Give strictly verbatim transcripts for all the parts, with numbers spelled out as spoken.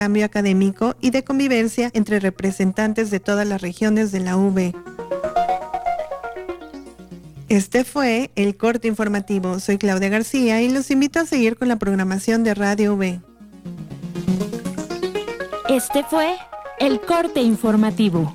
cambio académico y de convivencia entre representantes de todas las regiones de la U B. Este fue el corte informativo. Soy Claudia García y los invito a seguir con la programación de Radio U B. Este fue el corte informativo.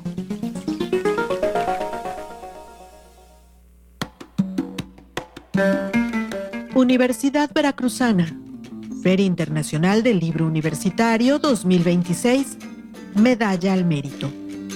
Universidad Veracruzana, Feria Internacional del Libro Universitario dos mil veintiséis, Medalla al Mérito.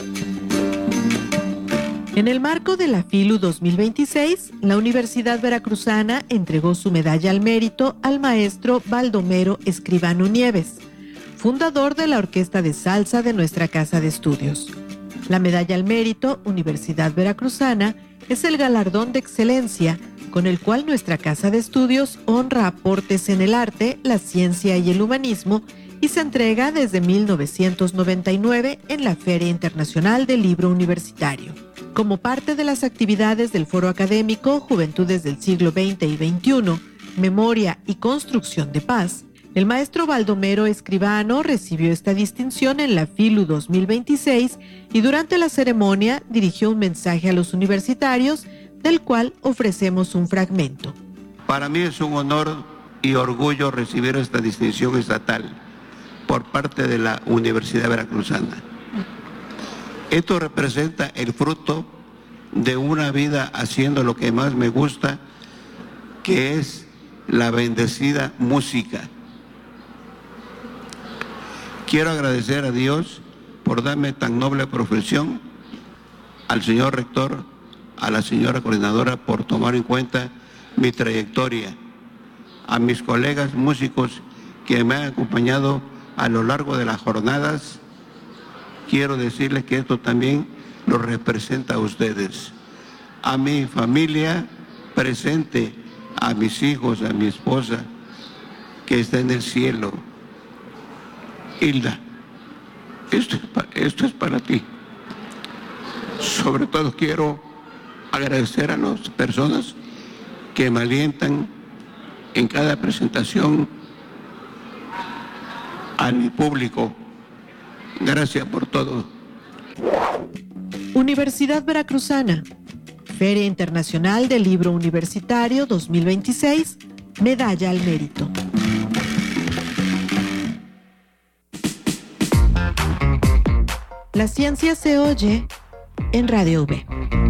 En el marco de la FILU dos mil veintiséis, la Universidad Veracruzana entregó su Medalla al Mérito al maestro Baldomero Escribano Nieves, fundador de la Orquesta de Salsa de nuestra Casa de Estudios. La Medalla al Mérito Universidad Veracruzana es el galardón de excelencia con el cual nuestra Casa de Estudios honra aportes en el arte, la ciencia y el humanismo y se entrega desde mil novecientos noventa y nueve en la Feria Internacional del Libro Universitario. Como parte de las actividades del Foro Académico Juventudes del Siglo veinte y veintiuno, Memoria y Construcción de Paz, el maestro Baldomero Escribano recibió esta distinción en la FILU dos mil veintiséis y durante la ceremonia dirigió un mensaje a los universitarios, del cual ofrecemos un fragmento. Para mí es un honor y orgullo recibir esta distinción estatal por parte de la Universidad Veracruzana. Esto representa el fruto de una vida haciendo lo que más me gusta, que es la bendecida música. Quiero agradecer a Dios por darme tan noble profesión, al señor rector, a la señora coordinadora por tomar en cuenta mi trayectoria, a mis colegas músicos que me han acompañado a lo largo de las jornadas. Quiero decirles que esto también lo representa a ustedes, a mi familia presente, a mis hijos, a mi esposa que está en el cielo. Hilda, esto es, pa- esto es para ti. Sobre todo quiero agradecer a las personas que me alientan en cada presentación, a mi público. Gracias por todo. Universidad Veracruzana, Feria Internacional del Libro Universitario dos mil veintiséis, Medalla al Mérito. La ciencia se oye en Radio U B.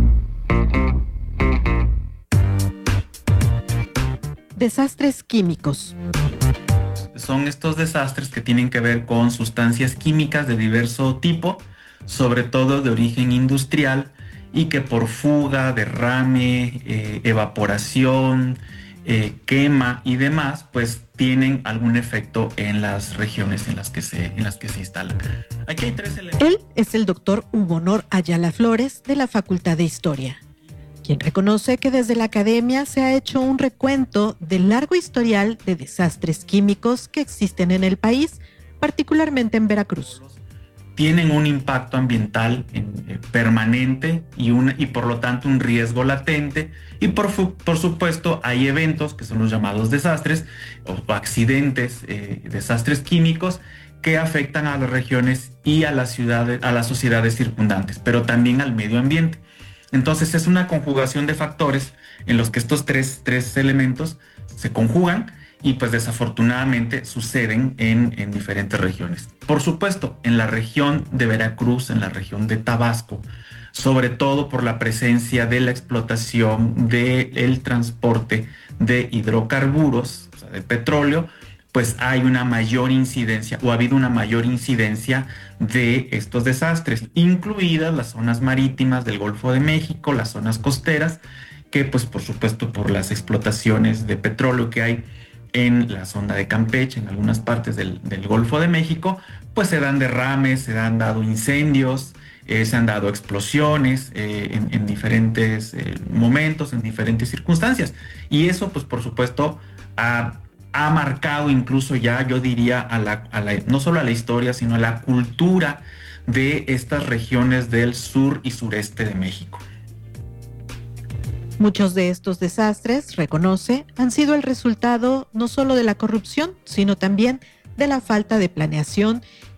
Desastres químicos. Son estos desastres que tienen que ver con sustancias químicas de diverso tipo, sobre todo de origen industrial, y que por fuga, derrame, eh, evaporación, eh, quema y demás, pues tienen algún efecto en las regiones en las que se, en las que se instalan. Aquí hay tres elementos. Él es el doctor Hugo Nor Ayala Flores de la Facultad de Historia, quien reconoce que desde la academia se ha hecho un recuento del largo historial de desastres químicos que existen en el país, particularmente en Veracruz. Tienen un impacto ambiental en, eh, permanente y, una, y por lo tanto un riesgo latente, y por, fu- por supuesto hay eventos que son los llamados desastres o, o accidentes, eh, desastres químicos que afectan a las regiones y a las ciudades, a las sociedades circundantes, pero también al medio ambiente. Entonces es una conjugación de factores en los que estos tres, tres elementos se conjugan y pues desafortunadamente suceden en, en diferentes regiones. Por supuesto, en la región de Veracruz, en la región de Tabasco, sobre todo por la presencia de la explotación del transporte de hidrocarburos, o sea, de petróleo, pues hay una mayor incidencia o ha habido una mayor incidencia de estos desastres, incluidas las zonas marítimas del Golfo de México, las zonas costeras, que pues por supuesto por las explotaciones de petróleo que hay en la zona de Campeche, en algunas partes del, del Golfo de México, pues se dan derrames, se han dado incendios, eh, se han dado explosiones eh, en, en diferentes eh, momentos, en diferentes circunstancias. Y eso pues por supuesto ha... ha marcado incluso ya, yo diría, a la, a la, no solo a la historia, sino a la cultura de estas regiones del sur y sureste de México. Muchos de estos desastres, reconoce, han sido el resultado no solo de la corrupción, sino también de la falta de planeación